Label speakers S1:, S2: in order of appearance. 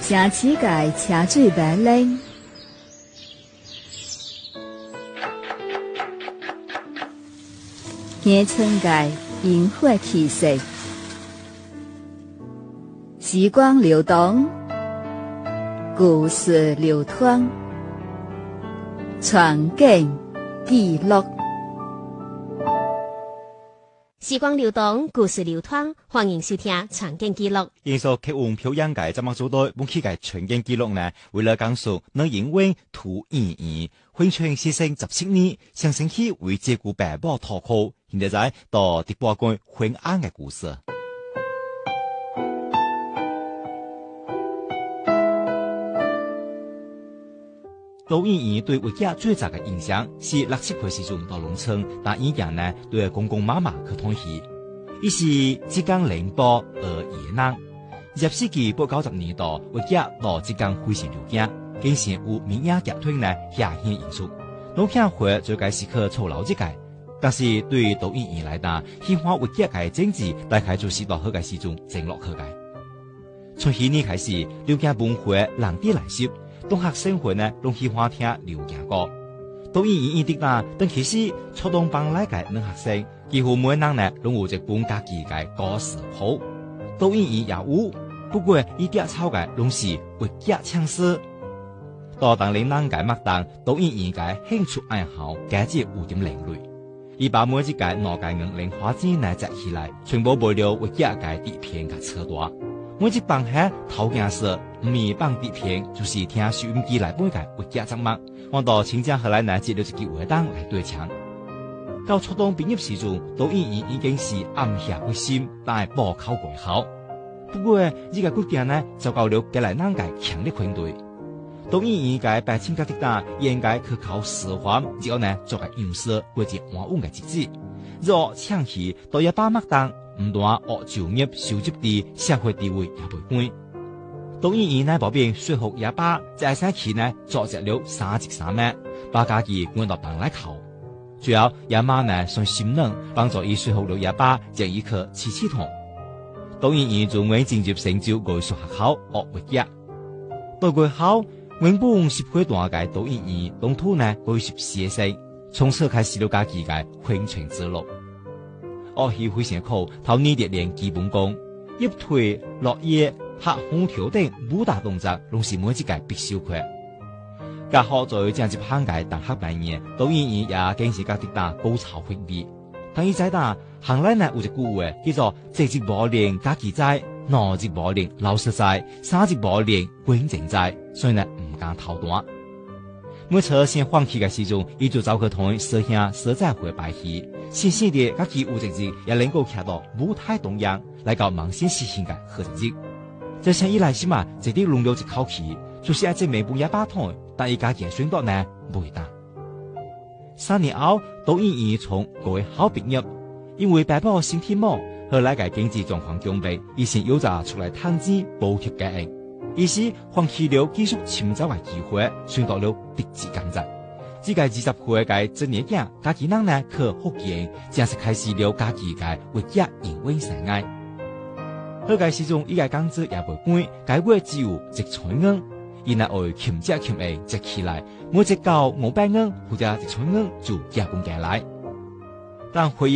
S1: 城市界车水马龙，乡村界萤火气息，时光流动，故事流淌，传景记录。
S2: 时光流动，故事流淌，欢迎收听《传景记录》。
S3: 因所客户表演界节目组队，本期嘅传景记录呢，为了讲述能因为图意义，婚庆先生17年，上星期为照顾爸爸讨哭，现在到第8季婚宴嘅故事。杜燕燕对活家最早嘅印象是6、7歲時陣到農村，但依家呢對公公媽媽去通戲。伊是浙江寧波野人，20世紀80年代活家到浙江非常了解，經常有民謠劇團呢下獻演出。農鄉會最開始去操勞這個，但是對杜燕燕來講，喜歡活家嘅政治大概就是到嗰個時陣靜落去嘅。從去年開始，了解文化人啲來襲。中學生會呢，都喜歡聽流行歌。杜燕燕的啦，但其實初中班來嘅女學生，幾乎每人呢都有一本家己嘅歌詞譜。杜燕燕也有，不過伊啲抄嘅攏是活家唱詩。到當年人嘅麥當，杜燕燕嘅興趣愛好，簡直有點另類。伊把每一個腦嘅硬零花錢呢摘起來，全部為了活家嘅底片嘅車大。每一幫係頭件事，唔係幫底片，就是聽收音機來背嘅活家節目。我到親江後來呢接了一支活動來對唱。到初中畢業時陣，杜燕燕已經是暗下決心，但係報考過考。不過呢個決定呢，就到了過來人嘅強烈反對。杜燕燕嘅白青家的大，應該去考師範，之後呢做個幼師或者安穩嘅職業。若唱戲到一把麥當。唔單學就業收入低，社會地位也袂高。杜燕燕呢，保邊說服爺爸，在生期呢組織了3級3萬，把家己換到當來考。最後爺媽呢算心軟，幫助伊說服了爺爸，將伊去七七堂。杜燕燕仲未進入成就藝術學校學活家。到過後，原本10歲大嘅杜燕燕，當初呢54歲，從此開始了家己嘅婚慶之路。學戲非常苦，頭2年練基本功，入腿、落葉、拍空調等武打動作，攏是每一個必修課。家好在正入行嘅大學畢業，杜燕燕也經是家己打高潮訓練。但伊在打行內呢有一句話叫做：這日無練家己知，那日無練老師知，3日無練觀眾知，所以呢唔敢偷單。每次先放棄嘅時陣，伊就走去同師兄師姐會拜戲。先生的家己有一日也能夠徛到舞台中央，來到萬先實現嘅好一日。這像伊來時嘛，這啲弄了一口氣，就是一隻眉部也把痛，但伊家己選擇呢唔會打。3年後，杜燕燕從國校畢業，因為爸爸身體冇，後來嘅經濟狀況窘迫，伊先有就出來探錢補貼家人。於是放棄了繼續尋找嘅機會，選擇了別職工作。這個20歲嘅真年輕，家己人呢去福建，正式開始了家己嘅活家營運生涯。好嘅時鐘，伊個工資也袂貴，個月只有1,000元，伊若會勤積勤下積起來，每一到500元或者1,000元就加工過來。但回